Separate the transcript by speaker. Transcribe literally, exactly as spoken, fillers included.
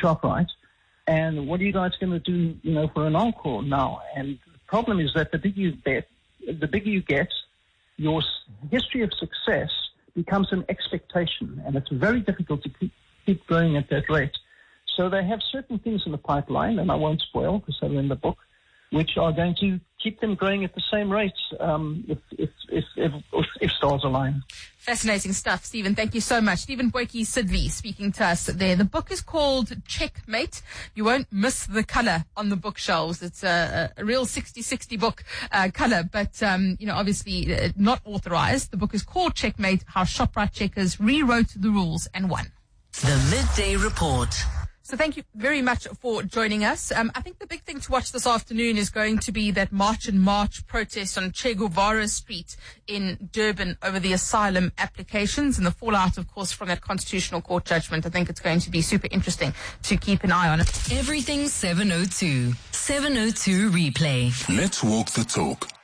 Speaker 1: ShopRite. And what are you guys going to do, you know, for an encore now? And the problem is that the bigger you get, the bigger you get, your history of success becomes an expectation, and it's very difficult to keep, keep growing at that rate. So they have certain things in the pipeline, and I won't spoil because they're in the book, which are going to keep them growing at the same rate um, if, if, if, if, if stars align.
Speaker 2: Fascinating stuff, Stephen. Thank you so much. Stephen Boykie-Sidley speaking to us there. The book is called Checkmate. You won't miss the color on the bookshelves. It's a, a real sixty sixty book uh, color, but, um, you know, obviously uh, not authorized. The book is called Checkmate, How ShopRite Checkers Rewrote the Rules and Won.
Speaker 3: The Midday Report.
Speaker 2: So thank you very much for joining us. Um, I think the big thing to watch this afternoon is going to be that March and March protest on Che Guevara Street in Durban over the asylum applications and the fallout, of course, from that Constitutional Court judgment. I think it's going to be super interesting to keep an eye on it.
Speaker 3: Everything seven oh two. seven oh two replay.
Speaker 4: Let's walk the talk.